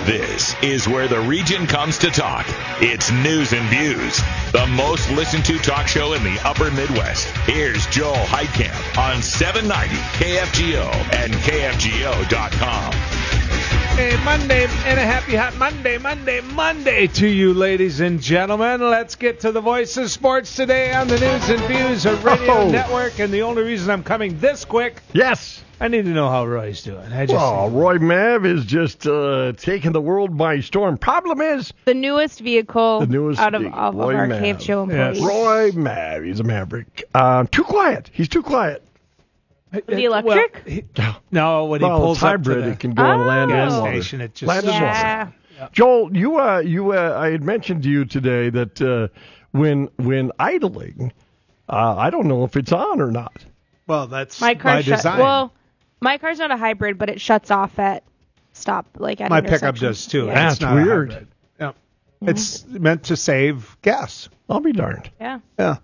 This is where the region comes to talk. It's News and Views, the most listened to talk show in the upper Midwest. Here's Joel Heitkamp on 790 KFGO and KFGO.com. Hey, Monday and a happy hot Monday to you, ladies and gentlemen. Let's get to the voice of sports today on the News and Views Radio Network. And the only reason I'm coming this quick, I need to know how Roy's doing. Roy Mav is just taking the world by storm. Problem is, the newest vehicle out of our Mav. KFGO employees. Yes. Roy Mav, he's a maverick. Too quiet. He's too quiet. The electric? When he pulls hybrid, up to it can go on land and water. Station, it just land and water. Joel, you I had mentioned to you today that when idling, I don't know if it's on or not. Well, that's my car by design. Well, my car's not a hybrid, but it shuts off at stop at my pickup does too. Yeah. That's weird. Yeah. It's meant to save gas. I'll be darned. Yeah.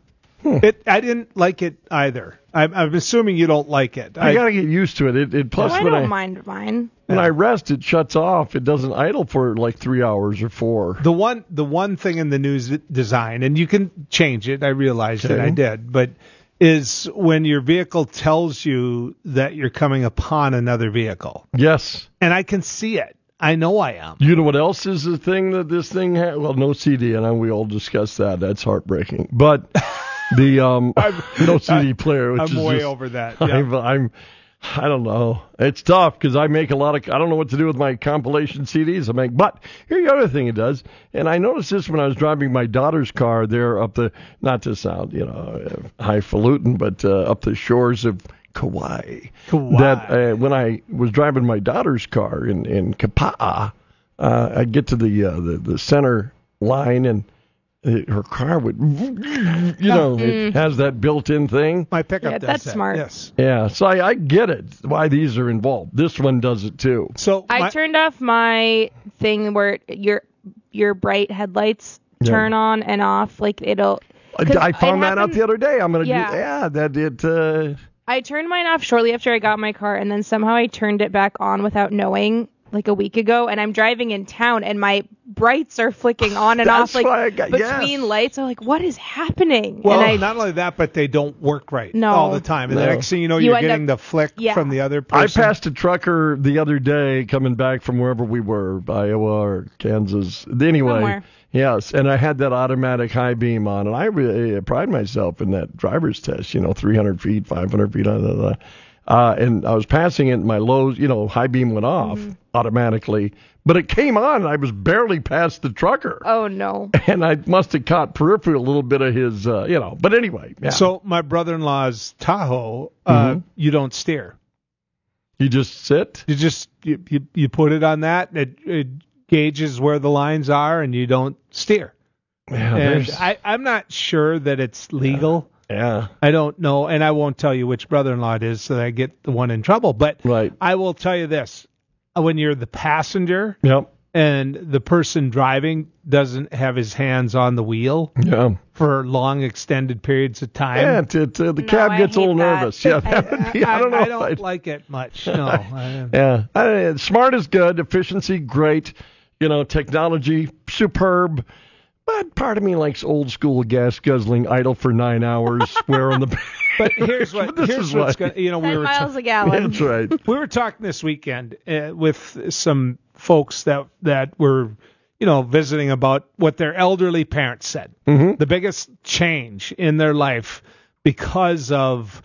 I didn't like it either. I'm assuming you don't like it. I got to get used to it. Plus, I don't mind mine. When I rest, it shuts off. It doesn't idle for like 3 hours or 4. The one thing in the news design, and you can change it. I realized that I did, but is when your vehicle tells you that you're coming upon another vehicle. Yes. And I can see it. I know I am. You know what else is the thing that this thing has? Well, no CD, and we all discussed that. That's heartbreaking. But the no CD player. Which I'm is way just, over that. Yeah. I don't know. It's tough because I make a lot of. I don't know what to do with my compilation CDs I make. But here's the other thing it does, and I noticed this when I was driving my daughter's car there up the, not to sound highfalutin, but up the shores of Kauai. That when I was driving my daughter's car in Kapa'a, I get to the center line and her car would, it has that built-in thing. My pickup does that's that. smart. Yes. Yeah, so I get it, why these are involved. This one does it too. So I turned off my thing where your bright headlights turn on and off. It'll. I found that out the other day. I'm going to I turned mine off shortly after I got my car, and then somehow I turned it back on without knowing, a week ago, and I'm driving in town, and my brights are flicking on and off, between lights. I'm like, what is happening? Well, and not only that, but they don't work right all the time. And the next thing you know, you're getting the flick from the other person. I passed a trucker the other day coming back from wherever we were, Iowa or Kansas. Anyway. Somewhere. Yes, and I had that automatic high beam on, and I really pride myself in that driver's test, 300 feet, 500 feet, and I was passing it, and my low, high beam went off automatically, but it came on, and I was barely past the trucker. Oh, no. And I must have caught peripheral a little bit of his, but anyway. Yeah. So my brother-in-law's Tahoe, you don't steer. You just sit? You just, you put it on that, it gauges where the lines are, and you don't steer. Yeah, and I'm not sure that it's legal. Yeah. I don't know, and I won't tell you which brother-in-law it is so that I get the one in trouble. But I will tell you this. When you're the passenger and the person driving doesn't have his hands on the wheel for long, extended periods of time. Yeah, the cab gets a little nervous. Yeah, I don't know. I don't like it much. No. Smart is good. Efficiency, great. Technology, superb. But part of me likes old school gas guzzling, idle for 9 hours, swear on the. But here's what's going. 10 miles a gallon. That's right. We were talking this weekend with some folks that were, visiting about what their elderly parents said. Mm-hmm. The biggest change in their life because of,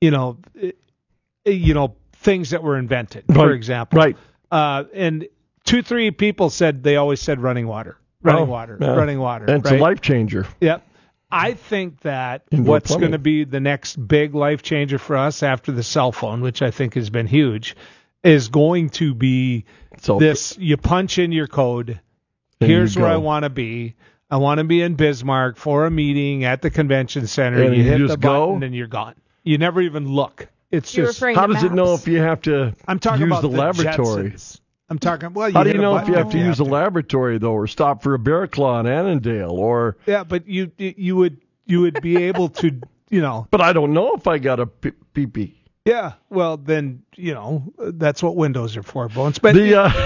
things that were invented. For example, and 2-3 people said they always said running water. Running water. And it's a life changer. Yep. I think that what's going to be the next big life changer for us after the cell phone, which I think has been huge, is going to be this. You punch in your code. Here's where I want to be. I want to be in Bismarck for a meeting at the convention center. And you hit the button button and you're gone. You never even look. It's just. How does it know if you have to use the laboratory? Jetsons. I'm talking. Well, how do you know if you have to use a laboratory though, or stop for a bear claw in Annandale, or? Yeah, but you would be able to, But I don't know if I got a pee-pee. Yeah, well then, that's what windows are for, Bones. But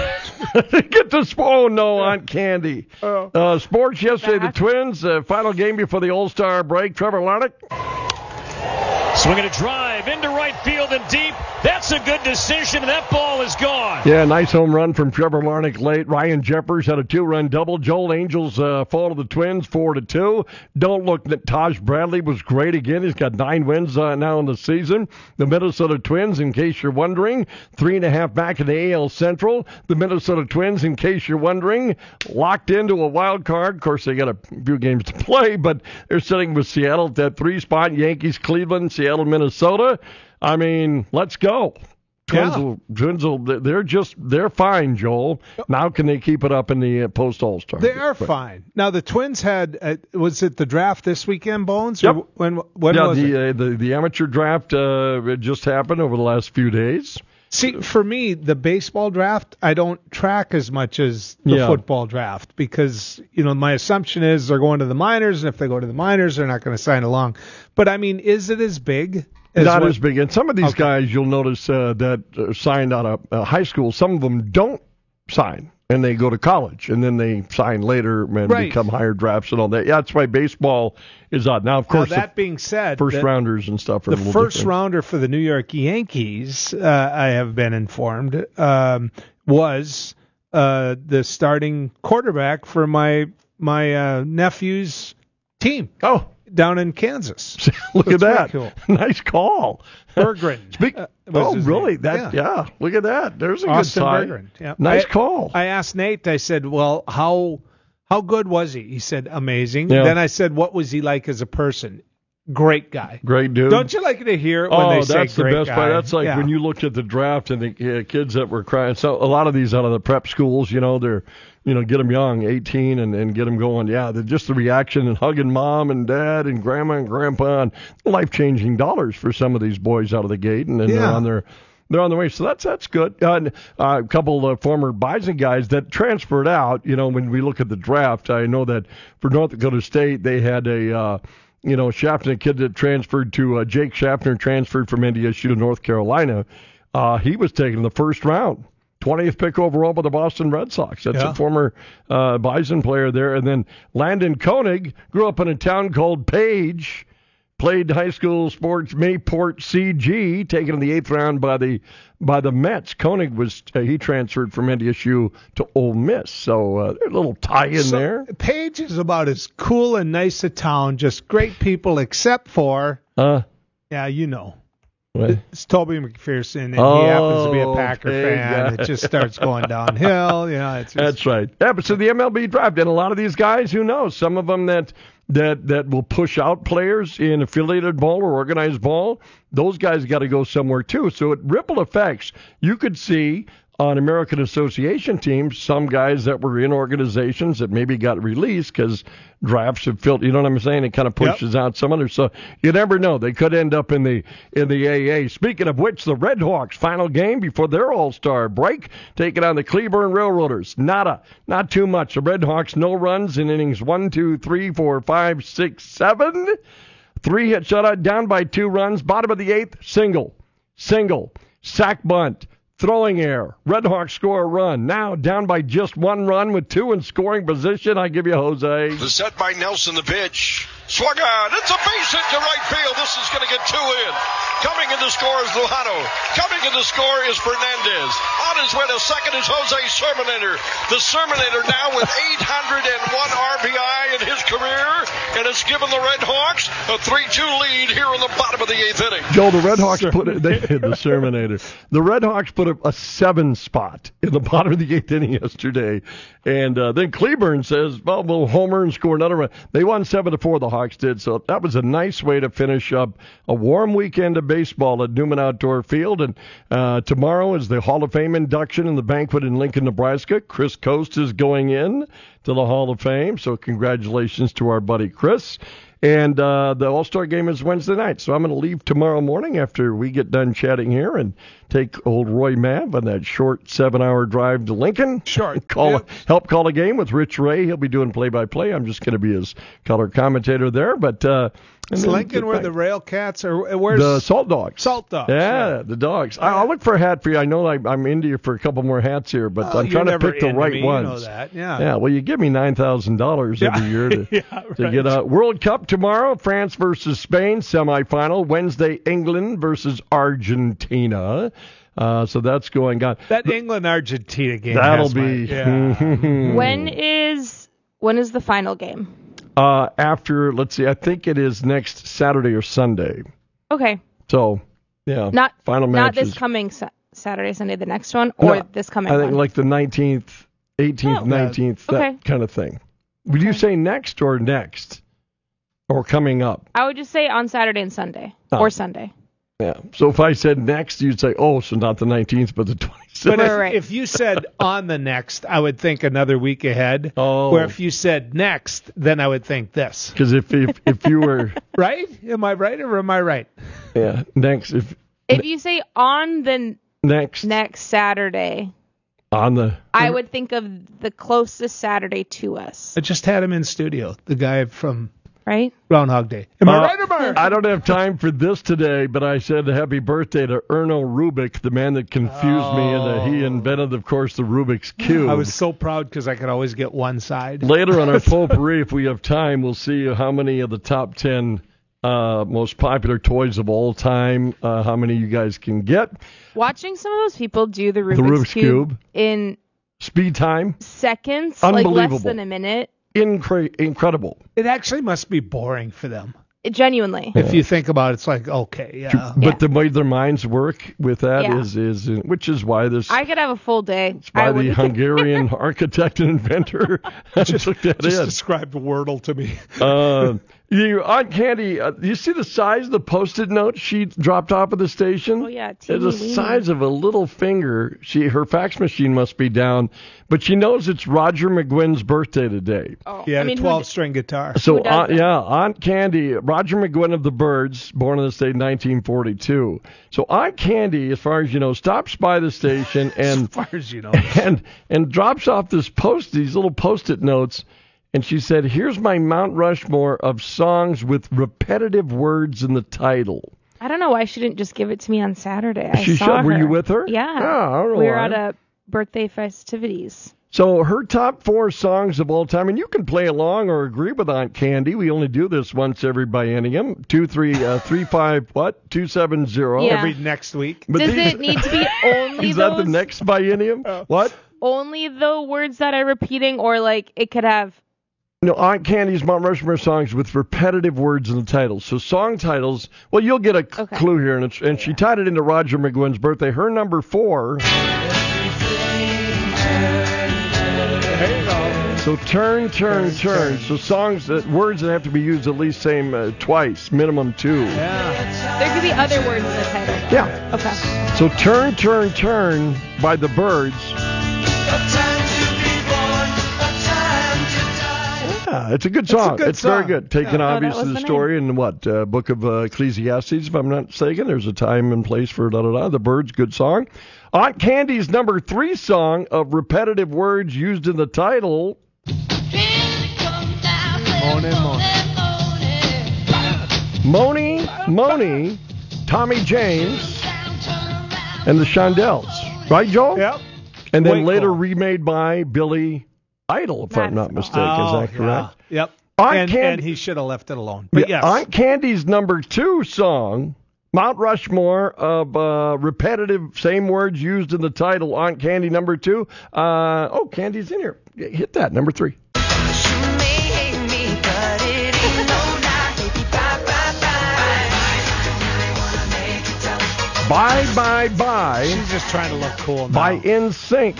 Get the oh no, Aunt Candy. Sports yesterday, the Twins, final game before the All-Star break. Trevor Larnach. Swinging a drive into right field and deep. That's a good decision, and that ball is gone. Yeah, nice home run from Trevor Larnach late. Ryan Jeffers had a 2-run double. Joel Angels fall to the Twins 4-2. Don't look that Taj Bradley was great again. He's got 9 wins now in the season. The Minnesota Twins, in case you're wondering, 3.5 back in the AL Central. The Minnesota Twins, in case you're wondering, locked into a wild card. Of course, they got a few games to play, but they're sitting with Seattle at that 3 spot. Yankees, Cleveland, Seattle, Minnesota. I mean, let's go. Twins, they're fine, Joel. Now can they keep it up in the post-All-Star? They are fine. Now, the Twins had, was it the draft this weekend, Bones? Yep. When was it? The amateur draft just happened over the last few days. See, for me, the baseball draft, I don't track as much as the football draft because, my assumption is they're going to the minors, and if they go to the minors, they're not going to sign along. But, I mean, is it as big? Not as big. And some of these guys, you'll notice that signed out of high school, some of them don't sign, and they go to college, and then they sign later and become higher drafts and all that. Yeah, that's why baseball is odd. Now, of course, that being said, first-rounders and stuff are the first-rounder for the New York Yankees, I have been informed, was the starting quarterback for my nephew's team. Oh. Down in Kansas. Look at that. Cool. Nice call. Berggren. Really? Yeah. Look at that. There's a Austin good sign. Berggren. Yeah. Nice call. I asked Nate, I said, well, how good was he? He said, amazing. Yeah. Then I said, what was he like as a person? Great guy. Great dude. Don't you like to hear it when they say that's the great best guy? part. That's like when you looked at the draft and the kids that were crying. So a lot of these out of the prep schools, they're, get them young, 18, and get them going. Yeah, just the reaction and hugging mom and dad and grandma and grandpa, and life-changing dollars for some of these boys out of the gate, and they're on their way. So that's good. A couple of former Bison guys that transferred out. When we look at the draft, I know that for North Dakota State they had a Schaffner, a kid that transferred to Jake Schaffner, transferred from NDSU to North Carolina. He was taken in the first round. 20th pick overall by the Boston Red Sox. That's a former Bison player there. And then Landon Koenig grew up in a town called Page, played high school sports, Mayport CG, taken in the 8th round by the Mets. Koenig he transferred from NDSU to Ole Miss. So there's a little tie-in there. Page is about as cool and nice a town, just great people except for, What? It's Toby McPherson, and he happens to be a Packer fan. It just starts going downhill. That's right. Yeah, but so the MLB draft, and a lot of these guys, who knows? Some of them that will push out players in affiliated ball or organized ball, those guys got to go somewhere too. So it ripple effects. You could see on American Association teams, some guys that were in organizations that maybe got released because drafts have filled. You know what I'm saying? It kind of pushes out some others. So you never know. They could end up in the AA. Speaking of which, the Red Hawks final game before their All-Star break, taking on the Cleburne Railroaders. Not too much. The Red Hawks, no runs in innings 1, 2, 3, 4, 5, 6, 7. 3 hit shutout, down by 2 runs. Bottom of the 8th, single, sack bunt. Throwing error. Red Hawks score a run. Now down by just 1 run with 2 in scoring position. I give you Jose. The set by Nelson, the pitch. Swung on. It's a base hit to right field. This is going to get 2 in. Coming in to score is Lujano. Coming in to score is Fernandez. On his way to second is Jose Serminator. The Serminator now with 801 RBI in his career, and it's given the Red Hawks a 3-2 lead here in the bottom of the 8th inning. Joe, the Red Hawks the Serminator. The Red Hawks put a 7 spot in the bottom of the 8th inning yesterday, and then Cleburne says, well, we'll homer and score another run. They won 7-4, the Hawks did, so that was a nice way to finish up a warm weekend of baseball at Newman Outdoor Field. And tomorrow is the Hall of Fame induction and the banquet in Lincoln, Nebraska. Chris Coast is going in to the Hall of Fame. So congratulations to our buddy Chris. And the All-Star game is Wednesday night. So I'm going to leave tomorrow morning after we get done chatting here and take old Roy Mabb on that short 7-hour drive to Lincoln. Short. Help call a game with Rich Ray. He'll be doing play-by-play. I'm just going to be his color commentator there. But is Lincoln where the Rail Cats or where's the Salt Dogs? Salt Dogs. Yeah, the dogs. I'll look for a hat for you. I know I'm into you for a couple more hats here, but I'm trying to pick the right ones. You know that. Yeah. Yeah. Well, you give me $9,000 every year to get a World Cup tomorrow. France versus Spain semifinal. Wednesday, England versus Argentina. So that's going on. That England-Argentina game. That'll be. When is the final game? After, let's see, I think it is next Saturday or Sunday. Okay. So, yeah. Final matches. Not this coming Saturday, Sunday, the next one, or this coming one? I think like the 19th, 18th, 19th, that kind of thing. Would you say next or next? Or coming up? I would just say on Saturday and Sunday. Or Sunday. Yeah. So if I said next, you'd say, so not the 19th, but the 27th. But if you said on the next, I would think another week ahead. Oh. Where if you said next, then I would think this. Because if you were... Right? Am I right or am I right? Yeah. Next. If you say on the next Saturday... I would think of the closest Saturday to us. I just had him in studio, the guy from... Right? Groundhog Day. Am I right or am I right? I don't have time for this today, but I said happy birthday to Erno Rubik, the man that confused me, and he invented, of course, the Rubik's Cube. I was so proud because I could always get one side. Later on our potpourri, if we have time, we'll see how many of the top 10 most popular toys of all time, how many you guys can get. Watching some of those people do the Rubik's Cube in speed time, seconds, like less than a minute. Incredible. It actually must be boring for them. Genuinely. If you think about it, it's like, okay, yeah. But the way their minds work with that is which is why this... I could have a full day. It's why the Hungarian architect and inventor took that in. Just described Wordle to me. Aunt Candy, you see the size of the Post-it note she dropped off of the station? Oh, yeah. It's the size of a little finger. Her fax machine must be down, but she knows it's Roger McGuinn's birthday today. Oh, yeah, a 12-string guitar. So, Aunt Candy, Roger McGuinn of the Byrds, born in the state in 1942. So Aunt Candy, as far as you know, stops by the station and as far as you know, and drops off these little Post-it notes. And she said, here's my Mount Rushmore of songs with repetitive words in the title. I don't know why she didn't just give it to me on Saturday. Were you with her? Yeah. I don't know we were at a birthday festivities. So her top 4 songs of all time, and you can play along or agree with Aunt Candy. We only do this once every biennium. 270 every next week. But does it need to be only Is that the next biennium? What? Only the words that are repeating, or like it could have... No, Aunt Candy's Mount Rushmore songs with repetitive words in the titles. So song titles, well, you'll get a clue here, and she tied it into Roger McGuinn's birthday. Her number 4. There you go. So turn. So words that have to be used at least twice, minimum 2. Yeah. There could be other words in the title. Yeah. Okay. So Turn by the Byrds. Yeah, it's a good song. It's very good. Taking obviously the story in Book of Ecclesiastes, if I'm not mistaken. There's a time and place for da-da-da. The Byrds, good song. Aunt Candy's number 3 song of repetitive words used in the title. Moni, Tommy James, and the Shondells. Right, Joel? Yep. And then later remade by Billy Idol, if I'm not mistaken. Is that correct? Yeah. Yep. And he should have left it alone. But yes. Aunt Candy's number 2 song, Mount Rushmore of repetitive same words used in the title, Aunt Candy number 2. Candy's in here. Hit that, number 3. Bye. She's just trying to look cool now. By NSYNC.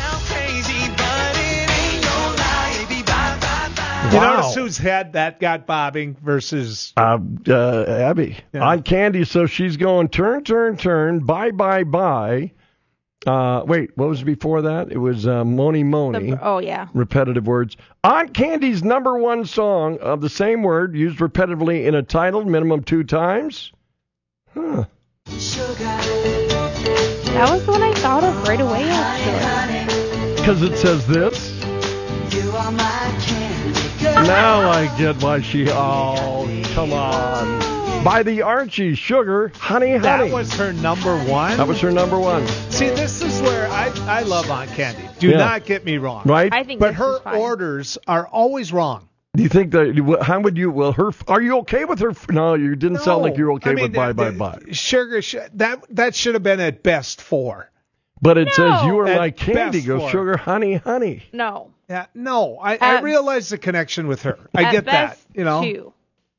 You notice whose head that got bobbing versus Abby. Yeah. Aunt Candy, so she's going turn, bye. Wait, what was before that? It was Moni Moni. Oh, yeah. Repetitive words. Aunt Candy's number one song of the same word used repetitively in a title, minimum 2 times. Huh. That was the one I thought of right away, actually. Because it says this. Now I get why she... Oh, come on. By the Archie, Sugar, Honey, Honey. That was her number one? That was her number one. See, this is where I love Aunt Candy. Do not get me wrong. Right? I think but her orders are always wrong. Do you think that, how would you, are you okay with her? No, you didn't sound like you're okay with bye. Sugar, that should have been at best 4. But it says you are my candy. Go Sugar, Honey, Honey. No. Yeah, no. I realize the connection with her. I get that. 2.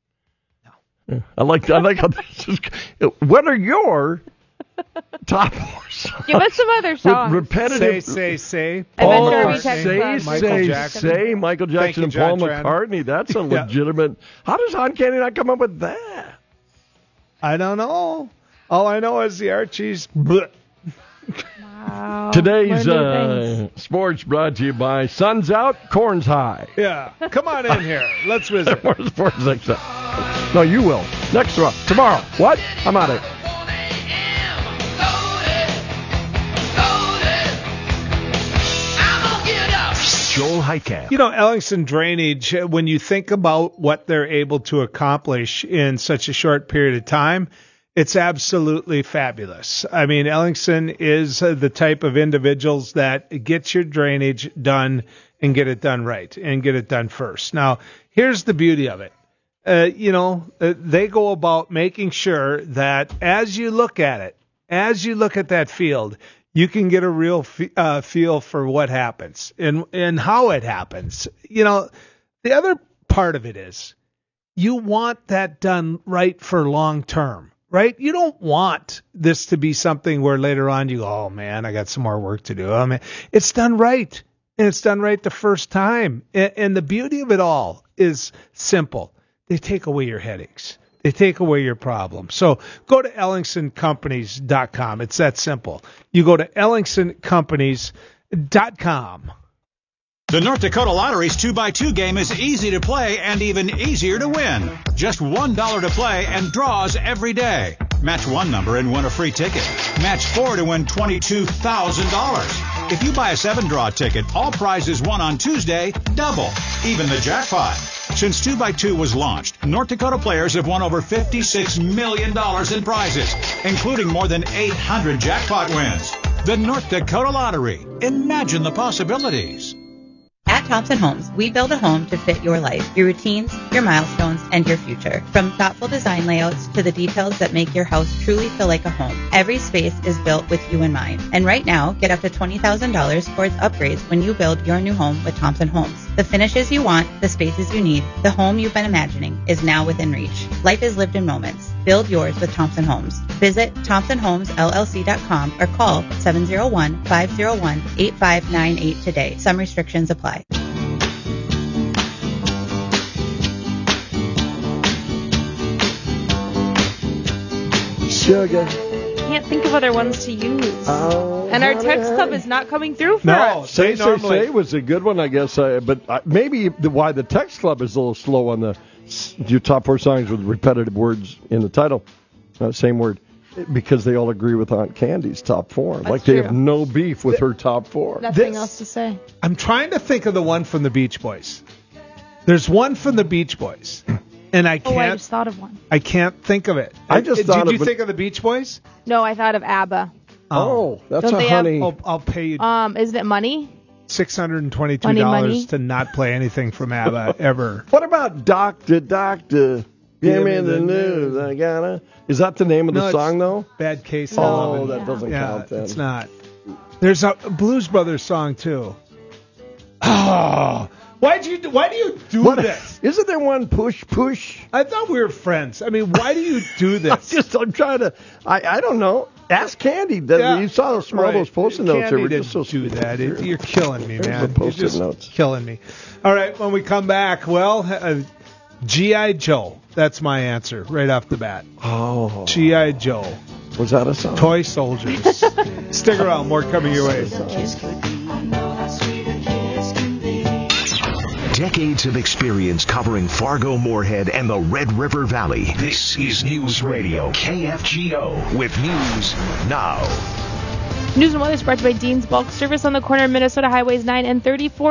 I like how this is. What are your top 4 songs? Give us some other songs. With repetitive. Say. Paul McCartney. Say. Michael Jackson and Paul McCartney. That's a legitimate. How does Aunt Candy not come up with that? I don't know. All I know is the Archies. Wow. Today's sports brought to you by Sun's Out, Corn's High. Yeah. Come on in here. Let's visit. More sports next time. No, you will. Next tomorrow. What? I'm out of here. Joel Heitkamp. Ellingson Drainage, when you think about what they're able to accomplish in such a short period of time, it's absolutely fabulous. I mean, Ellingson is the type of individuals that get your drainage done and get it done right and get it done first. Now, here's the beauty of it. They go about making sure that as you look at that field, you can get a real feel for what happens and how it happens. The other part of it is you want that done right for long term, right? You don't want this to be something where later on you go, oh man, I got some more work to do. I mean, it's done right, and it's done right the first time. And the beauty of it all is simple. They take away your headaches. They take away your problems. So go to EllingsonCompanies.com. It's that simple. You go to EllingsonCompanies.com. The North Dakota Lottery's 2x2 game is easy to play and even easier to win. Just $1 to play and draws every day. Match one number and win a free ticket. Match 4 to win $22,000. If you buy a 7-draw ticket, all prizes won on Tuesday double, even the jackpot. Since 2x2 was launched, North Dakota players have won over $56 million in prizes, including more than 800 jackpot wins. The North Dakota Lottery. Imagine the possibilities. At Thompson Homes, we build a home to fit your life, your routines, your milestones, and your future. From thoughtful design layouts to the details that make your house truly feel like a home, every space is built with you in mind. And right now, get up to $20,000 towards upgrades when you build your new home with Thompson Homes. The finishes you want, the spaces you need, the home you've been imagining is now within reach. Life is lived in moments. Build yours with Thompson Homes. Visit ThompsonHomesLLC.com or call 701-501-8598 today. Some restrictions apply. Sugar. Can't think of other ones to use. And our text club is not coming through for us. Say was a good one, I guess. But maybe why the text club is a little slow on your top 4 songs with repetitive words in the title. Same word. Because they all agree with Aunt Candy's top 4. That's they true. have no beef with her top 4. Nothing else to say. I'm trying to think of the one from the Beach Boys. There's one from the Beach Boys. And I can't. I just thought of one. I can't think of it. Did you think of the Beach Boys? No, I thought of ABBA. Oh, that's Don't a honey. I'll pay you. Isn't it Money? $622 to not play anything from ABBA ever. What about Doctor? Give me the news. I gotta. Is that the name of the song though? Bad Case. That doesn't count then. It's not. There's a Blues Brothers song too. Oh. Why do you do this? Isn't there one push? I thought we were friends. I mean, why do you do this? I'm trying to. I don't know. Ask Candy. You saw those Post-it notes. Candy didn't do that. You're killing me, man. You're just notes. Killing me. All right, when we come back, G.I. Joe. That's my answer right off the bat. Oh. G.I. Joe. Was that a song? Toy Soldiers. Stick around. More coming your way. Decades of experience covering Fargo, Moorhead, and the Red River Valley. This is News Radio KFGO with news now. News and weather is brought to you by Dean's Bulk Service on the corner of Minnesota Highways 9 and 34.